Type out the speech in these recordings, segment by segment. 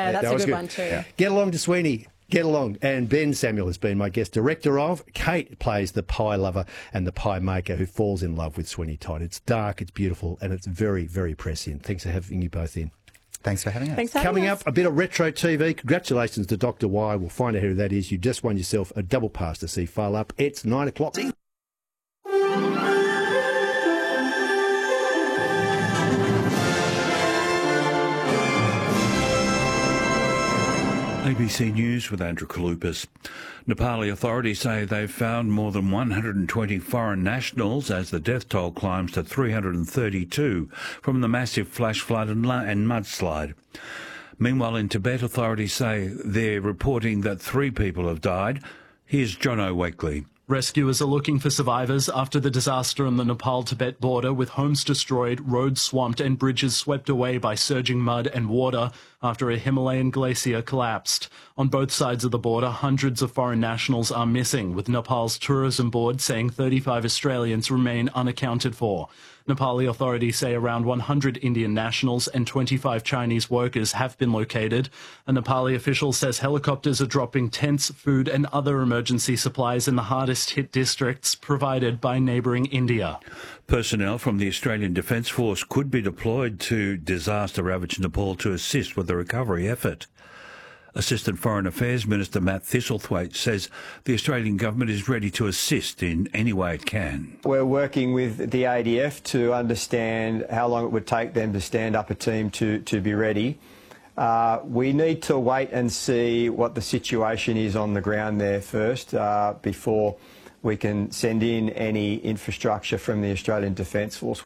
Yeah, that's a good one too. Yeah. Get along to Sweeney. Get along. And Ben Samuel has been my guest. Director of Kate plays the pie lover and the pie maker who falls in love with Sweeney Todd. It's dark, it's beautiful, and it's very, very prescient. Thanks for having you both in. Thanks for having us. Thanks for having Coming us. up, a bit of retro TV. Congratulations to Dr. Y. We'll find out who that is. You just won yourself a double pass to see File Up. It's 9 o'clock. ABC News with Andrew Kalupas. Nepali authorities say they've found more than 120 foreign nationals as the death toll climbs to 332 from the massive flash flood and mudslide. Meanwhile, in Tibet, authorities say they're reporting that 3 people have died. Here's Jono Wakely. Rescuers are looking for survivors after the disaster on the Nepal-Tibet border, with homes destroyed, roads swamped and bridges swept away by surging mud and water after a Himalayan glacier collapsed. On both sides of the border, hundreds of foreign nationals are missing, with Nepal's tourism board saying 35 Australians remain unaccounted for. Nepali authorities say around 100 Indian nationals and 25 Chinese workers have been located. A Nepali official says helicopters are dropping tents, food and other emergency supplies in the hardest hit districts provided by neighbouring India. Personnel from the Australian Defence Force could be deployed to disaster-ravaged Nepal to assist with the recovery effort. Assistant Foreign Affairs Minister Matt Thistlethwaite says the Australian government is ready to assist in any way it can. We're working with the ADF to understand how long it would take them to stand up a team to be ready. We need to wait and see what the situation is on the ground there first before we can send in any infrastructure from the Australian Defence Force.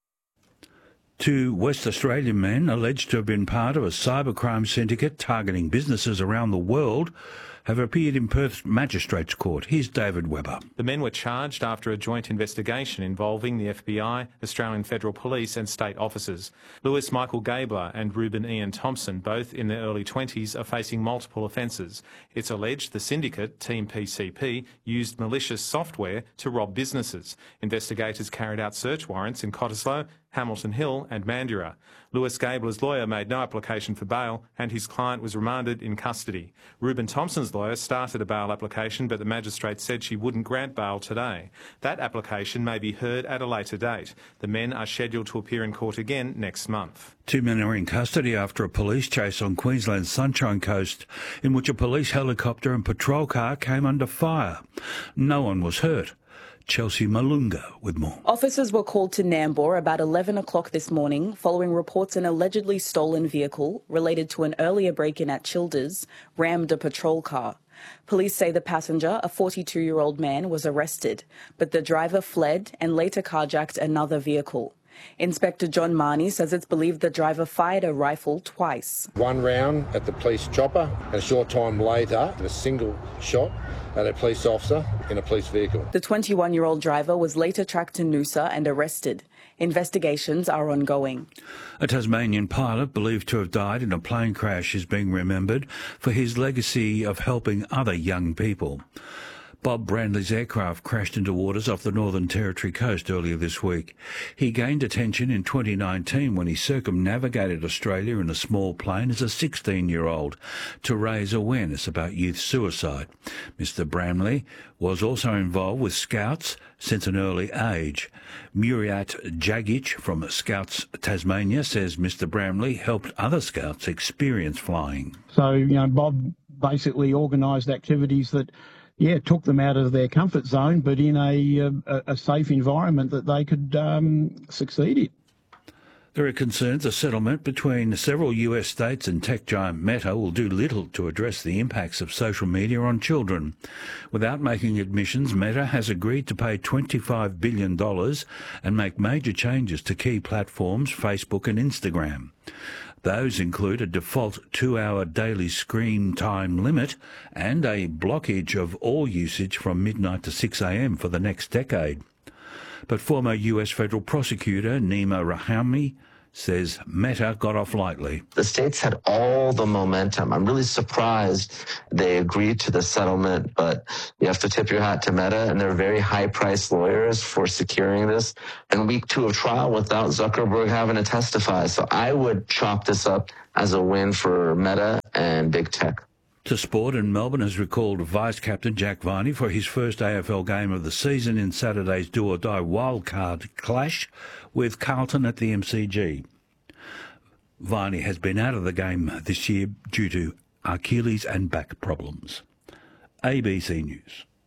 2 West Australian men alleged to have been part of a cybercrime syndicate targeting businesses around the world have appeared in Perth's Magistrates Court. Here's David Webber. The men were charged after a joint investigation involving the FBI, Australian Federal Police and state officers. Lewis Michael Gabler and Reuben Ian Thompson, both in their early 20s, are facing multiple offences. It's alleged the syndicate, Team PCP, used malicious software to rob businesses. Investigators carried out search warrants in Cottesloe, Hamilton Hill and Mandurah. Lewis Gabler's lawyer made no application for bail and his client was remanded in custody. Reuben Thompson's lawyer started a bail application, but the magistrate said she wouldn't grant bail today. That application may be heard at a later date. The men are scheduled to appear in court again next month. 2 men are in custody after a police chase on Queensland's Sunshine Coast in which a police helicopter and patrol car came under fire. No one was hurt. Chelsea Malunga with more. Officers were called to Nambour about 11 o'clock this morning following reports an allegedly stolen vehicle related to an earlier break-in at Childers rammed a patrol car. Police say the passenger, a 42-year-old man, was arrested, but the driver fled and later carjacked another vehicle. Inspector John Marnie says it's believed the driver fired a rifle twice. 1 round at the police chopper and a short time later, a single shot at a police officer in a police vehicle. The 21-year-old driver was later tracked to Noosa and arrested. Investigations are ongoing. A Tasmanian pilot believed to have died in a plane crash is being remembered for his legacy of helping other young people. Bob Brandley's aircraft crashed into waters off the Northern Territory coast earlier this week. He gained attention in 2019 when he circumnavigated Australia in a small plane as a 16-year-old to raise awareness about youth suicide. Mr Brandley was also involved with Scouts since an early age. Muriat Jagic from Scouts Tasmania says Mr Brandley helped other Scouts experience flying. So, Bob basically organised activities that took them out of their comfort zone, but in a safe environment that they could succeed in. There are concerns a settlement between several US states and tech giant Meta will do little to address the impacts of social media on children. Without making admissions, Meta has agreed to pay $25 billion and make major changes to key platforms, Facebook and Instagram. Those include a default 2-hour daily screen time limit and a blockage of all usage from midnight to 6 a.m. for the next decade. But former US federal prosecutor Nima Rahami says Meta got off lightly. The states had all the momentum. I'm really surprised they agreed to the settlement, but you have to tip your hat to Meta and their very high-priced lawyers for securing this in week 2 of trial without Zuckerberg having to testify. So I would chalk this up as a win for Meta and big tech. To sport, and Melbourne has recalled Vice-Captain Jack Viney for his first AFL game of the season in Saturday's do-or-die wildcard clash with Carlton at the MCG. Viney has been out of the game this year due to Achilles and back problems. ABC News.